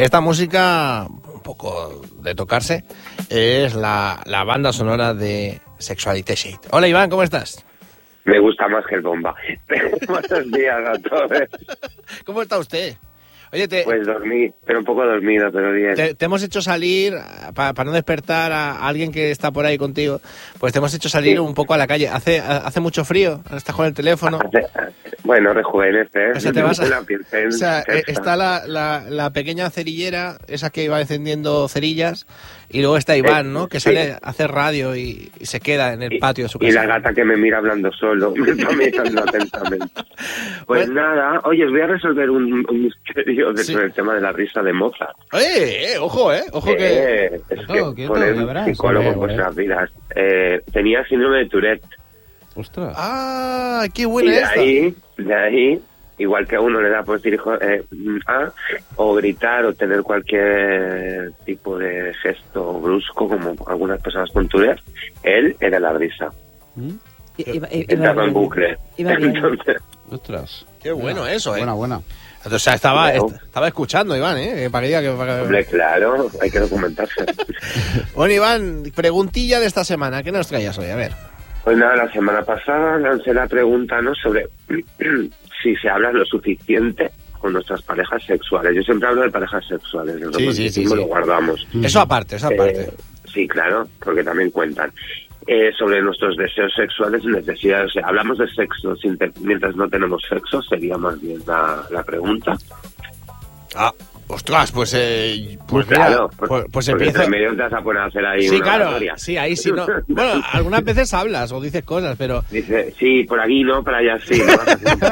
Esta música, un poco de tocarse, es la banda sonora de Sexuality Shade. Hola Iván, ¿cómo estás? Me gusta más que el bomba. Buenos días a todos. ¿Cómo está usted? Oye, Pues dormí, pero un poco dormido, pero bien. Te hemos hecho salir, para no despertar a alguien que está por ahí contigo, pues te hemos hecho salir un poco a la calle. ¿Hace mucho frío? ¿Estás con el teléfono? Bueno, rejuvenece. O sea, te vas o sea, está la pequeña cerillera, esa que va encendiendo cerillas, y luego está Iván, ¿no? Que sale a hacer radio y se queda en el patio de su casa. Y la gata que me mira hablando solo, me está mirando atentamente. Pues nada, oye, os voy a resolver un misterio sobre el tema de la risa de Mozart. Ojo, que... Es que poner un psicólogo en vuestras vidas. Tenía síndrome de Tourette. Ostras. ¡Ah, qué buena esta! De ahí, igual que a uno le da por decir o gritar o tener cualquier tipo de gesto brusco, como algunas personas con Tourette, él era la risa. Estaba en bucle. Entonces, ostras. Qué bueno eso, Buena. O sea, estaba escuchando, Iván, para que diga que... Hombre, claro, hay que documentarse. Bueno, Iván, preguntilla de esta semana. ¿Qué nos traías hoy? A ver. Pues nada, la semana pasada lancé la pregunta, ¿no?, sobre si se habla lo suficiente con nuestras parejas sexuales. Yo siempre hablo de parejas sexuales. Sí. Lo guardamos. Eso aparte. Sí, claro, porque también cuentan. Sobre nuestros deseos sexuales y necesidades. O sea, hablamos de sexo mientras no tenemos sexo, sería más bien la pregunta. Ostras, pues claro, mira, pues empieza. En medio te vas a poner a hacer ahí sí, una claro, oratoria. Sí, ahí sí, no. Bueno, algunas veces hablas o dices cosas, pero... Dice, sí, por aquí no, para allá sí, ¿no?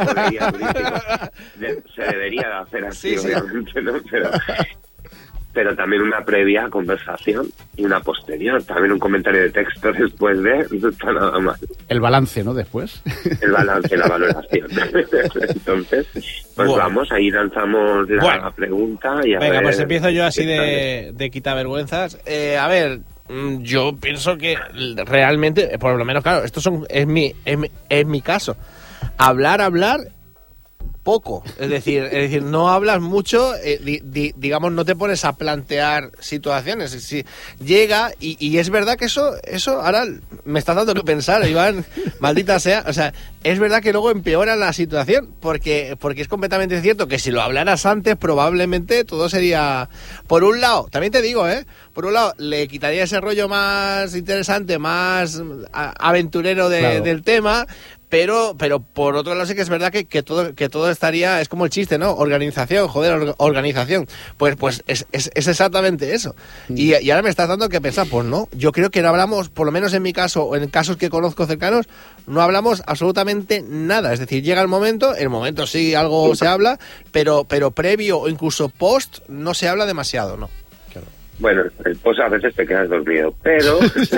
Se debería de hacer así, obviamente, ¿no? Pero también una previa conversación y una posterior. También un comentario de texto después de... No está nada mal. El balance, ¿no? Después. El balance, la valoración. Entonces, pues vamos, ahí lanzamos la pregunta y a venga, ver, pues empiezo yo así de quitavergüenzas. A ver, yo pienso que realmente, por lo menos, claro, es mi caso. Hablar... poco, es decir, no hablas mucho, digamos, no te pones a plantear situaciones. Si llega y es verdad que eso ahora me está dando que pensar, Iván, maldita sea, o sea, es verdad que luego empeora la situación, porque es completamente cierto que si lo hablaras antes probablemente todo sería, por un lado, también te digo, por un lado le quitaría ese rollo más interesante, más aventurero del tema. Pero por otro lado sí que es verdad que todo estaría, es como el chiste, ¿no? Organización. Pues es exactamente eso. Y ahora me estás dando que pensar, pues no, yo creo que no hablamos, por lo menos en mi caso, o en casos que conozco cercanos, no hablamos absolutamente nada. Es decir, llega el momento sí algo se habla, pero previo o incluso post no se habla demasiado, ¿no? Claro. Bueno, el post a veces te quedas dormido, pero...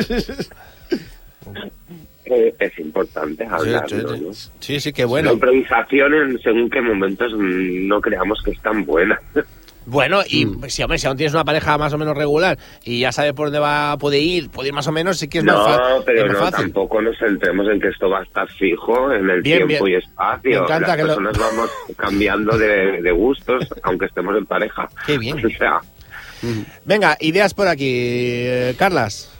es importante hablarlo, ¿no? Sí, qué bueno. La improvisación según qué momentos no creamos que es tan buena. Bueno, y si aún tienes una pareja más o menos regular y ya sabes por dónde puede ir más o menos, sí que es más fácil. No, pero tampoco nos centremos en que esto va a estar fijo en el tiempo y espacio. Me encanta Las personas vamos cambiando de gustos, aunque estemos en pareja. Qué bien. O sea... Venga, ideas por aquí, Carlas.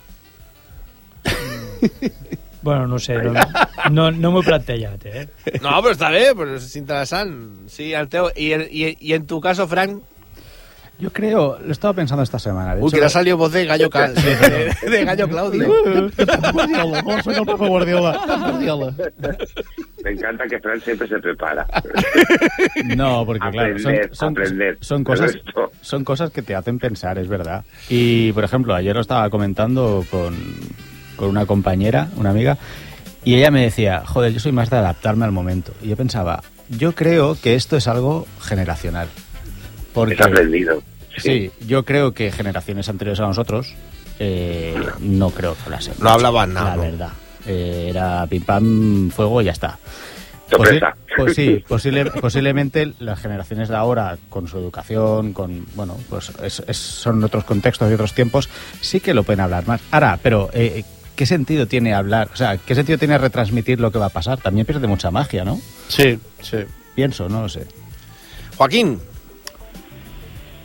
Bueno, no sé, no m'ho he plantejat, No, però està bé, però és interessant. Sí, el teu... ¿Y en tu caso, Frank? Yo creo, lo he estado pensando esta semana. Uy, que le ha salido voz de gallo, de gallo Claudio. Soy el Pep Guardiola. Me encanta que Frank siempre se prepara. No, porque aprender, son cosas que te hacen pensar, es verdad. Y, por ejemplo, ayer lo estaba comentando con una compañera, una amiga, y ella me decía, joder, yo soy más de adaptarme al momento. Y yo pensaba, yo creo que esto es algo generacional. Porque, es aprendido. Sí, yo creo que generaciones anteriores a nosotros no creo que hablasen. No hablaban nada. La verdad. Era pim pam, fuego y ya está. Pues sí, posiblemente las generaciones de ahora, con su educación, pues son otros contextos y otros tiempos, sí que lo pueden hablar más. Ahora, pero ¿qué sentido tiene hablar? O sea, ¿qué sentido tiene retransmitir lo que va a pasar? También pierde mucha magia, ¿no? Sí. Pienso, no lo sé. Joaquín.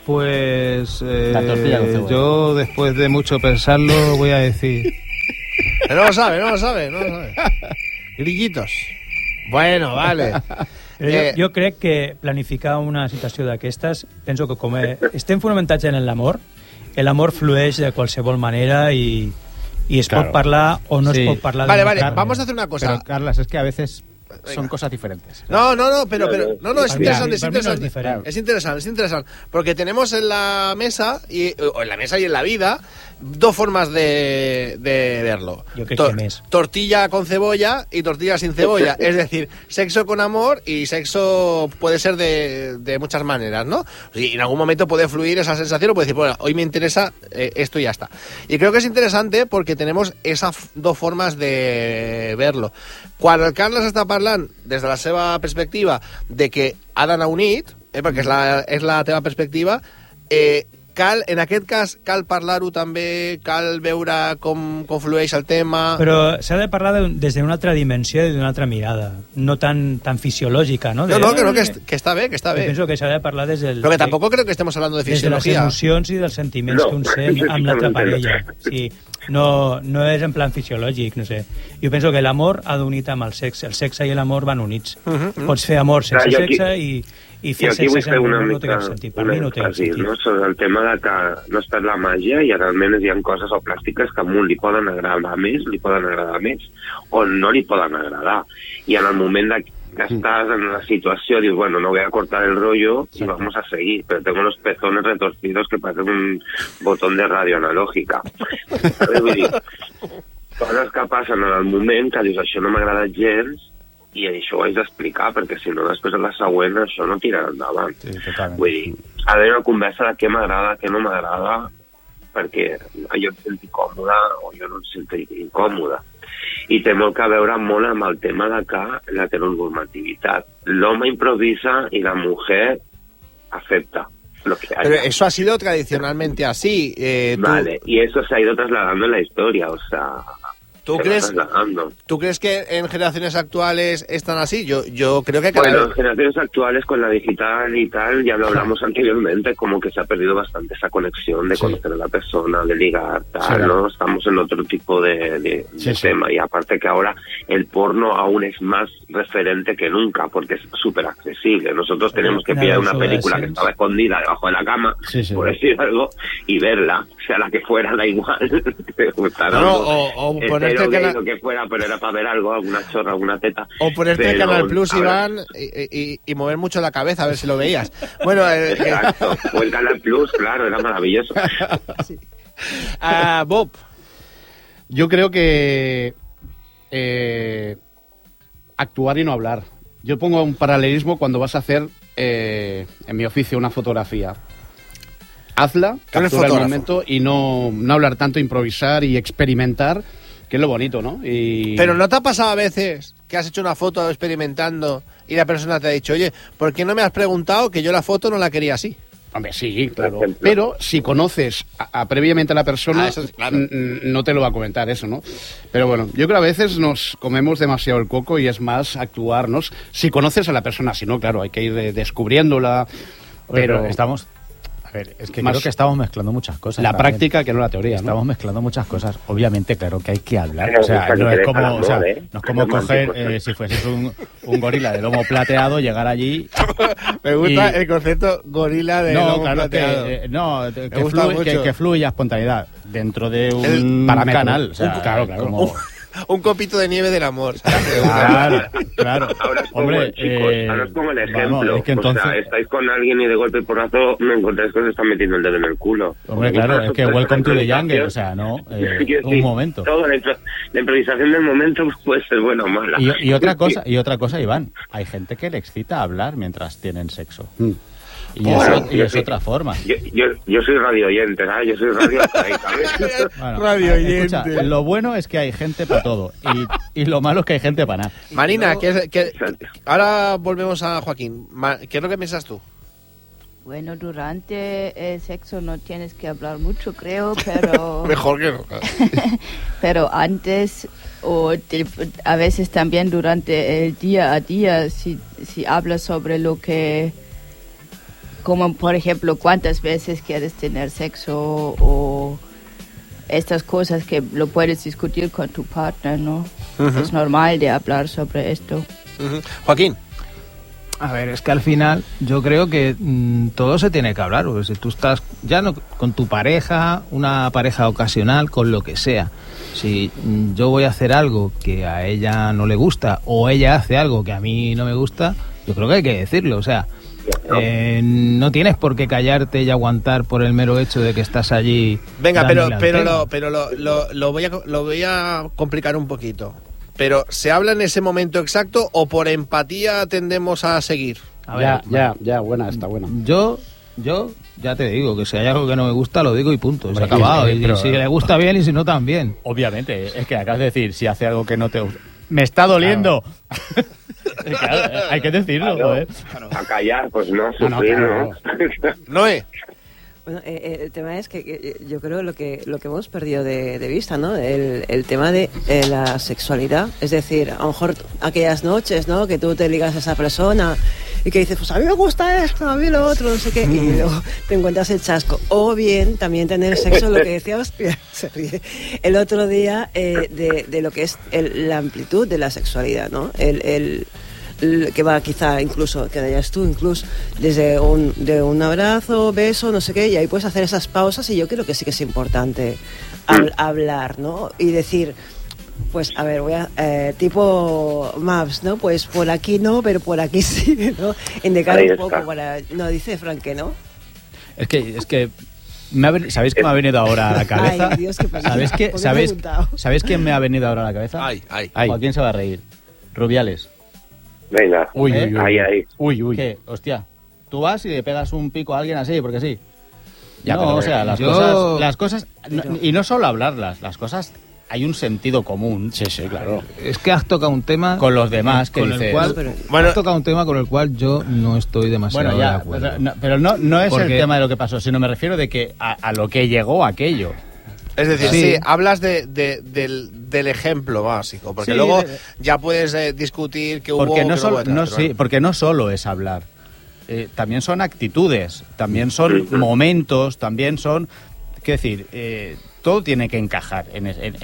Pues La tortilla con cebolla. yo, después de mucho pensarlo, voy a decir... No lo sabe. Grillitos. Bueno, vale. Però jo crec que planificar una situació d'aquestes, penso que com estem fonamentats en l'amor, l'amor flueix de qualsevol manera i es pot parlar o no es pot parlar. Vale, vamos a hacer una cosa. Pero, Carlas, es que a veces son cosas diferentes. No, pero es interesante. Diferent. Es interesante, porque tenemos en la mesa y en la vida dos formas de verlo. Yo creo que més. Tortilla con cebolla y tortilla sin cebolla. Es decir, sexo con amor y sexo puede ser de muchas maneras, ¿no? Y en algún momento puede fluir esa sensación o puede decir, bueno, hoy me interesa esto y ya está. Y creo que es interesante porque tenemos esas dos formas de verlo. Quan el Carles està parlant des de la seva perspectiva de que ha d'anar unit, perquè és la teva perspectiva, en aquest cas cal parlar-ho també, cal veure com flueix el tema... Però s'ha de parlar des d'una altra dimensió i d'una altra mirada, no tan fisiològica, ¿no? Que està bé, que està bé. Jo penso que s'ha de parlar des del... Però que tampoc crec que estemos hablando de fisiología. Des de les emocions i dels sentiments que un sent amb l'altra parella. Sí, no és en plan fisiològic, no sé. Jo penso que l'amor ha d'unit amb el sexe i l'amor van units. Pots fer amor sense sexe i fer sexe sense amor no té cap sentit. Per mi no té cap sentit. No? Sobre el tema de que no es perd la màgia i realment hi ha coses o plàstiques que a un li poden agradar més, o no li poden agradar. I en el moment que estás en la situación, dices, bueno, no voy a cortar el rollo y vamos a seguir, pero tengo los pezones retorcidos que parecen un botón de radio analógica. Vull dir, coses que passen en el moment que dius, això no m'agrada gens i això ho haig d'explicar, perquè si no després a la següent això no tirarà endavant. Sí, totalment. Vull dir, ha d'haver una conversa de què m'agrada, què no m'agrada, perquè jo em sento còmoda o jo no em sento incòmoda. I té molt que veure molt amb el tema de que la heteronormativitat. L'home improvisa y la mujer acepta lo que haya. Pero eso ha sido tradicionalmente así. Vale, y eso se ha ido trasladando en la historia, o sea... ¿Tú crees que en generaciones actuales están así? Yo creo que... Bueno, en generaciones actuales con la digital y tal, ya lo hablamos anteriormente, como que se ha perdido bastante esa conexión de conocer a la persona, de ligar, tal, ¿no? Estamos en otro tipo de tema. Y aparte que ahora el porno aún es más referente que nunca, porque es súper accesible. Nosotros tenemos que pillar una película que estaba escondida debajo de la cama, por decir algo, y verla, sea la que fuera, da igual. O ponerte lo que fuera, pero era para ver algo, alguna chorra, alguna teta. O ponerte el Canal Plus, Iván, y mover mucho la cabeza a ver si lo veías. Bueno, exacto. O el Canal Plus, claro, era maravilloso. Sí. Bob. Yo creo que actuar y no hablar. Yo pongo un paralelismo cuando vas a hacer en mi oficio una fotografía. Hazla, captura el momento y no hablar tanto, improvisar y experimentar, que es lo bonito, ¿no? Pero ¿no te ha pasado a veces que has hecho una foto experimentando y la persona te ha dicho, oye, ¿por qué no me has preguntado que yo la foto no la quería así? Hombre, sí, claro. Pero si conoces previamente a la persona, no te lo va a comentar eso, ¿no? Pero bueno, yo creo que a veces nos comemos demasiado el coco y es más actuarnos. Si conoces a la persona, si no, claro, hay que ir descubriéndola. Pero estamos... A ver, es que creo que estamos mezclando muchas cosas. La práctica que no la teoría, Estamos ¿no? mezclando muchas cosas. Obviamente, claro que hay que hablar. O sea, no es como, coger, si fueses un gorila de lomo plateado, llegar allí... Me gusta el concepto gorila de lomo plateado. Que fluya espontaneidad dentro de un canal. O sea, claro. Como... Un copito de nieve del amor. Claro. Ahora os pongo el ejemplo. Vamos, es que entonces... O sea, estáis con alguien y de golpe y porrazo me encontráis que os están metiendo el dedo en el culo. Hombre, claro, es que welcome to the jungle, o sea, no, un momento. Todo la improvisación del momento puede ser buena o mala. Y otra cosa, Iván, hay gente que le excita hablar mientras tienen sexo. Y es otra forma. Yo soy radio oyente, ¿sabes? Yo soy radio radio oyente. Escucha, lo bueno es que hay gente para todo y lo malo es que hay gente para nada. Marina, ahora volvemos a Joaquín. ¿Qué es lo que piensas tú? Bueno, durante el sexo no tienes que hablar mucho, creo, pero... Mejor que no. Pero antes a veces también durante el día a día, si hablas sobre lo que... como por ejemplo, cuántas veces quieres tener sexo o estas cosas que lo puedes discutir con tu partner, ¿no? Es normal de hablar sobre esto. Joaquín. A ver, es que al final yo creo que todo se tiene que hablar, porque si tú estás ya no con tu pareja, una pareja ocasional, con lo que sea, si yo voy a hacer algo que a ella no le gusta o ella hace algo que a mí no me gusta, yo creo que hay que decirlo, o sea, no tienes por qué callarte y aguantar por el mero hecho de que estás allí. Venga, pero lo voy a complicar un poquito. Pero, ¿se habla en ese momento exacto o por empatía tendemos a seguir? A ver, ya, buena, está buena. Yo ya te digo que si hay algo que no me gusta, lo digo y punto. Se ha Hombre, acabado. pero, Y si le gusta bien y si no, también. Obviamente, es que acabas de decir, si hace algo que no te gusta... ¡Me está doliendo! Claro, hay que decirlo, Claro. joder. A callar, pues no, sufrir, claro. ¿no? Noé. Bueno, el tema es que yo creo lo que hemos perdido de vista, ¿no? El tema de la sexualidad. Es decir, a lo mejor aquellas noches, ¿no? Que tú te ligas a esa persona y que dices, pues a mí me gusta esto, a mí lo otro, no sé qué, y luego te encuentras el chasco. O bien también tener sexo, lo que decía, hostia, se ríe, el otro día, de lo que es la amplitud de la sexualidad, ¿no? Que va quizá incluso, que hayas tú incluso desde un abrazo, beso, no sé qué, y ahí puedes hacer esas pausas, y yo creo que sí que es importante hablar, ¿no? Y decir, pues a ver, voy a tipo Maps, ¿no? Pues por aquí no, pero por aquí sí, ¿no? Indicar un poco para... No, dice Frank que no. Es que ¿sabéis qué me ha venido ahora a la cabeza? Ay, Dios, qué pena. ¿Sabéis quién me ha venido ahora a la cabeza? Ay. Joaquín se va a reír. Rubiales. Venga, Uy. ahí. Uy. ¿Qué? Hostia. Tú vas y le pegas un pico a alguien así, porque sí. Ya, no, pero o sea, yo- las cosas y no solo hablarlas, las cosas hay un sentido común. Sí, claro. Es que has tocado un tema Con los demás que con dices. el cual, Bueno, has tocado un tema con el cual yo no estoy demasiado Bueno, de ya, acuerdo. pero no es Porque- el tema de lo que pasó, sino me refiero de que a lo que llegó aquello. Es decir, Sí. sí, hablas del ejemplo básico, porque Sí, luego ya puedes discutir que hubo... Porque no que solo, hubo tal, no, pero sí, bueno. porque no solo es hablar. También son actitudes, también son momentos, también son... Quiero decir, todo tiene que encajar en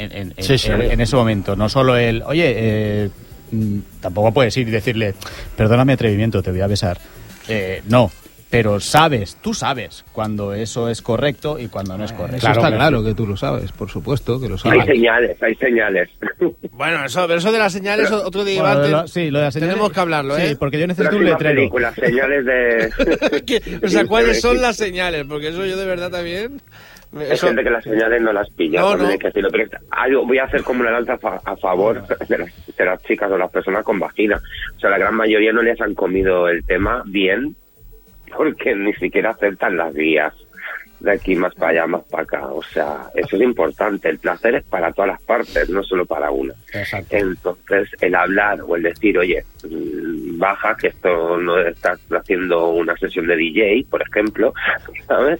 ese momento. No solo el, oye, tampoco puedes ir y decirle, perdona mi atrevimiento, te voy a besar. No, pero tú sabes cuando eso es correcto y cuando no es correcto. Eso está claro que tú lo sabes, por supuesto que lo Hay sabes. señales. Bueno, eso de las señales, otro día, Bueno, Iván, sí, lo de las señales- tenemos que hablarlo, ¿eh? Sí, porque yo necesito un Próxima letrero. película, señales de... O sea, ¿cuáles son las señales? Porque eso yo de verdad también... Hay Eso, gente que las señales no las pilla, No, también no. hay que decirlo, pero voy a hacer como una lanza a favor de las chicas o las personas con vagina. O sea, la gran mayoría no les han comido el tema bien, porque ni siquiera aceptan las guías de aquí más para allá, más para acá. O sea, eso es importante. El placer es para todas las partes, no solo para una. Exacto. Entonces, el hablar o el decir, oye, baja, que esto no estás haciendo una sesión de DJ, por ejemplo, ¿sabes?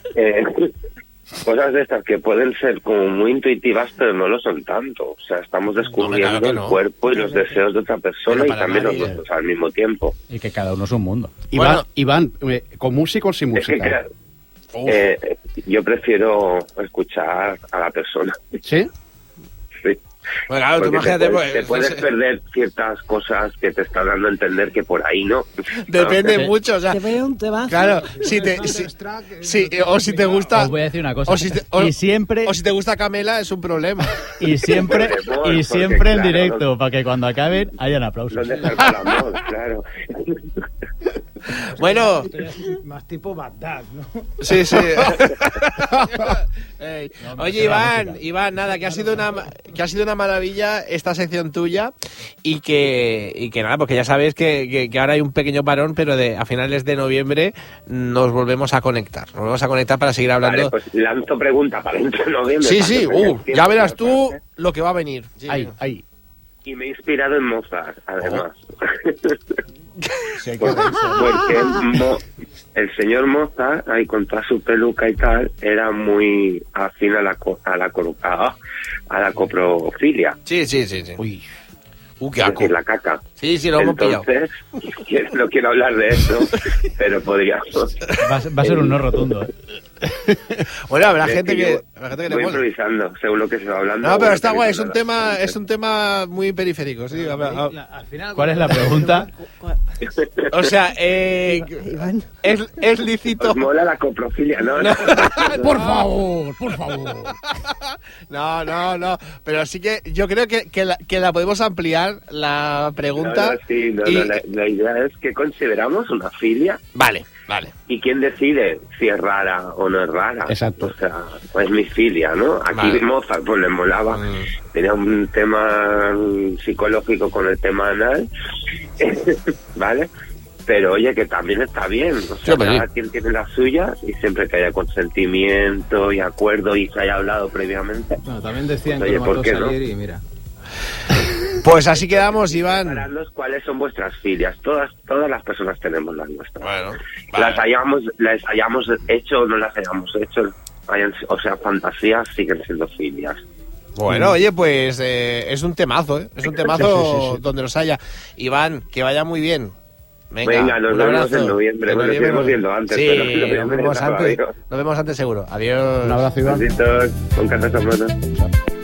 Cosas de estas que pueden ser como muy intuitivas, pero no lo son tanto. O sea, estamos descubriendo claro que no. el cuerpo y los deseos de otra persona Pero y para también los nadie. nuestros al mismo tiempo. Y que cada uno es un mundo. Iván, ¿con música o sin Es que, música? claro, yo prefiero escuchar a la persona. ¿Sí? Sí. bueno, claro, tú Porque imagínate... te puedes perder ciertas cosas que te están dando a entender que por ahí no. Depende mucho, o sea... Te veo un temazo. Claro, o si te gusta... Os voy a decir una cosa. O si te, Y siempre- o si te gusta Camela, es un problema. Y siempre Porque, en claro, directo, para que cuando acaben hayan aplausos. ¿Dónde está el amor? Claro. Bueno, Más tipo Bagdad, ¿no? sí. Ey. Oye, Iván, nada, que ha sido una maravilla esta sección tuya y que nada, porque ya sabes que ahora hay un pequeño parón, pero a finales de noviembre nos volvemos a conectar. Nos volvemos a conectar para seguir hablando. Vale, pues lanzo pregunta para dentro de noviembre. Sí, para que tengas tiempo ya verás para tú hacer. lo que va a venir. Sí. Ahí. Y me he inspirado en Mozart, además. Sí, hay que Porque el señor Mozart, ahí con toda su peluca y tal, era muy afín a la coprofilia. Sí. Uy. qué asco. Es decir, la caca. Sí, lo hemos pillado. Entonces, no quiero hablar de eso, pero podríamos. Va a ser un no rotundo. Bueno, habrá gente que le voy mola. improvisando, según lo que se va hablando. No, pero está guay, es un tema muy periférico, sí. Al final, ¿Cuál es la pregunta? O sea, es lícito. Os mola la coprofilia, ¿no? Por favor. No, pero sí que yo creo que la podemos ampliar la pregunta. La idea es que consideramos una filia. Vale. ¿Y quién decide si es rara o no es rara? Exacto. O sea, pues mi filia, ¿no? Aquí Vale. Mozart pues le molaba. Tenía un tema psicológico con el tema anal. ¿Vale? Pero oye, que también está bien. O sea, cada quien tiene las suyas y siempre que haya consentimiento y acuerdo y se haya hablado previamente. Bueno, también decían pues, que oye, lo ¿por mató qué no? salir y mira. Pues así quedamos, Iván. Aclararnos cuáles son vuestras filias. Todas las personas tenemos las nuestras. Bueno, las hayamos hecho o no las hayamos hecho, o sea, fantasías siguen siendo filias. Bueno, oye, pues es un temazo, ¿eh? Es un temazo Sí. donde los haya. Iván, que vaya muy bien. Venga, nos un vemos abrazo. en noviembre. Bueno, nos iremos viendo antes. Sí, pero nos vemos antes seguro. Adiós. Un abrazo, Iván. Besitos, con cartas a mano.